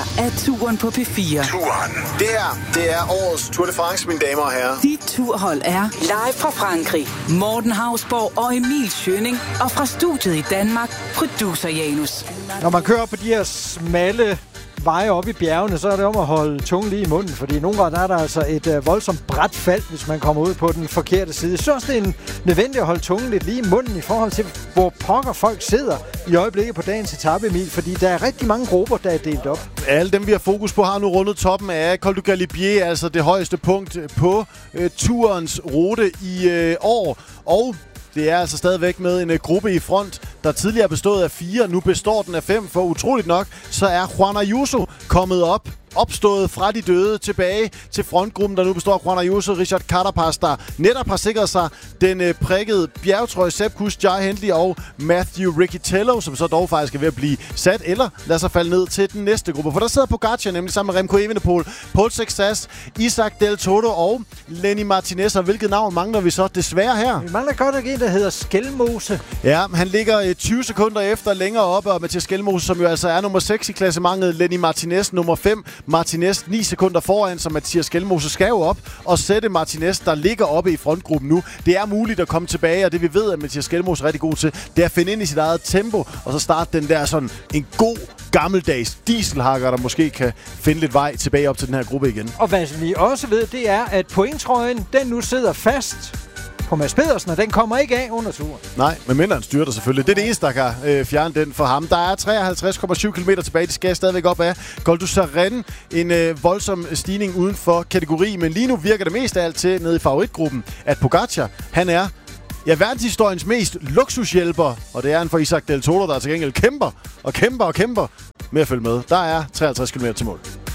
er turen på P4. Turen. Det er årets Tour de France, mine damer og herrer. Dit turhold er live fra Frankrig. Morten Hausborg og Emil Schønning. Og fra studiet i Danmark, producer Janus. Når man kører på de her smalle veje op i bjergene, så er det om at holde tungen lige i munden, fordi nogle gange er der altså et voldsomt bræt fald, hvis man kommer ud på den forkerte side. Så er det nødvendigt at holde tungen lidt lige i munden i forhold til, hvor pokker folk sidder i øjeblikket på dagens etape, Emil, fordi der er rigtig mange grupper, der er delt op. Alle dem, vi har fokus på, har nu rundet toppen af Col du Galibier, altså det højeste punkt på turens rute i år. Og det er altså stadigvæk med en gruppe i front, der tidligere bestod af 4. Nu består den af 5, for utroligt nok, så er Juan Ayuso kommet opstået fra de døde tilbage til frontgruppen, der nu består af Juan Ayuso, Richard Carapaz, der netop har sikret sig den prikkede bjergtrøje, Sepp Kuss, Jai Hindley og Matthew Riccitello, som så dog faktisk er ved at blive sat, eller lader sig falde ned til den næste gruppe. For der sidder Pogacar nemlig sammen med Remco Evenepoel, Paul Sexas, Isaac Del Toro og Lenny Martinez. Og hvilket navn mangler vi så desværre her? Vi mangler godt nok en, der hedder Skelmose. Ja, han ligger 20 sekunder efter længere oppe, og Mathias Skelmose, som jo altså er nummer 6 i klassementet, Lenny Martinez nummer 5. Martinez 9 sekunder foran, så Mathias Skelmose skal jo op og sætte Martinez, der ligger oppe i frontgruppen nu. Det er muligt at komme tilbage, og det vi ved, at Mathias Skelmose er rigtig god til, det er at finde ind i sit eget tempo, og så starte den der sådan en god gammeldags dieselhakker, der måske kan finde lidt vej tilbage op til den her gruppe igen. Og hvad vi også ved, det er, at pointtrøjen, den nu sidder fast på Mads Pedersen, og den kommer ikke af under turen. Nej, medmindre han styrter selvfølgelig. Det er det eneste, der kan fjerne den for ham. Der er 53,7 km tilbage. De skal stadigvæk op af Col du Sarenne. En voldsom stigning uden for kategori, men lige nu virker det mest af alt til nede i favoritgruppen, at Pogacar, han er verdenshistoriens mest luksushjælper, og det er han for Isaac Del Toro, der til gengæld kæmper med at følge med. Der er 53 km til mål.